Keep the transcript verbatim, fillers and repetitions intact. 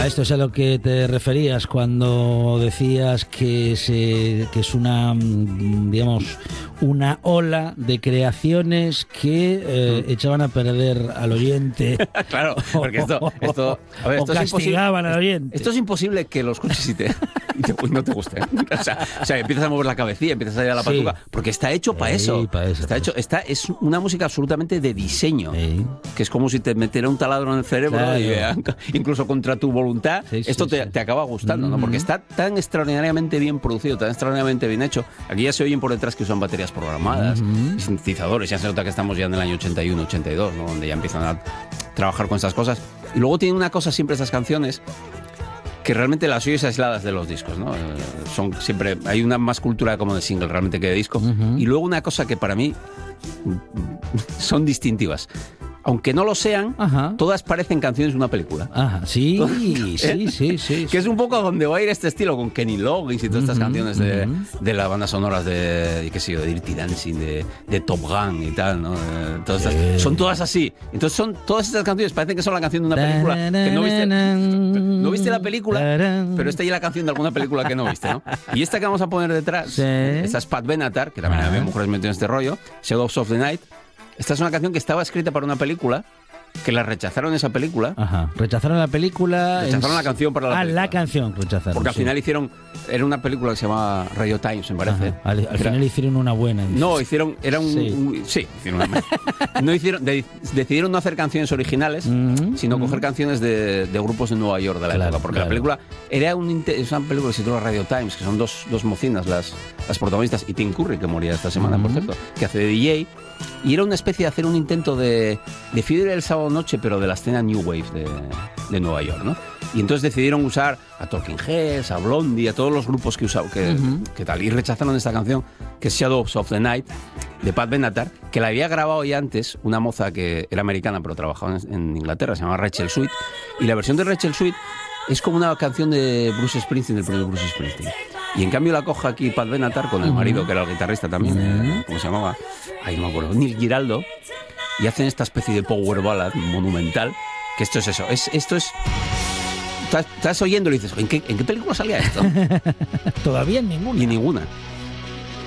A esto es a lo que te referías cuando decías que, se, que es una, digamos, una ola de creaciones que eh, echaban a perder al oyente. Claro, porque esto, esto, a ver, esto o es castigaban al oyente. Esto es imposible que lo escuches y, te, y te, pues no te guste. O sea, o sea, empiezas a mover la cabecilla, empiezas a ir a la Sí. patuca, porque está hecho para Sí, eso. pa eso, Está pa hecho, eso. está, es una música absolutamente de diseño, Sí. que es como si te metiera un taladro en el cerebro, Claro. y eh, incluso contra tu voluntad, Sí, sí, esto te, sí. te acaba gustando, ¿no? Mm. Porque está tan extraordinariamente bien producido, tan extraordinariamente bien hecho. Aquí ya se oyen por detrás que usan baterías programadas, Mm. sintetizadores, ya se nota que estamos ya en el año ochenta y uno, ochenta y dos, ¿no? Donde ya empiezan a trabajar con estas cosas. Y luego tienen una cosa siempre estas canciones, que realmente las oyes aisladas de los discos, ¿no? Eh, son siempre, hay una más cultura como de single realmente que de disco. Ujú. Y luego una cosa que para mí son distintivas. Aunque no lo sean, Ajá. todas parecen canciones de una película. Ajá, sí, sí, sí, sí. Que es un poco donde va a ir este estilo con Kenny Loggins y todas estas Ujú, canciones de, ujú. de las bandas sonoras de, qué sé yo, de Dirty Dancing, de, de Top Gun y tal, ¿no? Eh, todas estas- Sí. son todas así. Entonces son todas estas canciones parecen que son la canción de una película que no viste. No viste la película, pero esta ya es la canción de alguna película que no viste, ¿no? Y esta que vamos a poner detrás, Sí. esta es Pat Benatar, que también Ah. había mujeres metidas en este rollo, Shadows of the Night. Esta es una canción que estaba escrita para una película, que la rechazaron esa película, Ajá. Rechazaron la película. Rechazaron en- la canción para la Ah, película. la canción rechazaron. porque al sí. final hicieron, era una película que se llamaba Radio Times, me parece. Ajá. Al, al Era- final hicieron una buena. dices. No, hicieron, era un, Sí. un- sí, hicieron una, no hicieron, de- decidieron no hacer canciones originales, Mm, sino mm. coger canciones de, de grupos de Nueva York de la Claro, época, porque claro. la película era un, inte- es una película que se titula Radio Times, que son dos, dos mocinas las, las protagonistas, y Tim Curry, que moría esta semana, por Ujú. cierto, que hace de D J, y era una especie de hacer un intento de, de Fiebre del Sábado Noche, pero de la escena New Wave de, de Nueva York, ¿no? Y entonces decidieron usar a Talking Heads, a Blondie, a todos los grupos que usaban, que, Ujú. que tal, y rechazaron esta canción, que es Shadows of the Night, de Pat Benatar, que la había grabado ya antes una moza que era americana, pero trabajaba en, en Inglaterra, se llama Rachel Sweet, y la versión de Rachel Sweet es como una canción de Bruce Springsteen, del primer Bruce Springsteen. Y en cambio la coja aquí Pat Benatar con el marido, que era el guitarrista también, eh, ¿cómo se llamaba? Ay, no me acuerdo, Neil Giraldo, y hacen esta especie de power ballad monumental, que esto es eso, es, esto es... Estás, estás oyendo y dices, ¿en qué, ¿en qué película salía esto? Todavía en ninguna. Ni ninguna.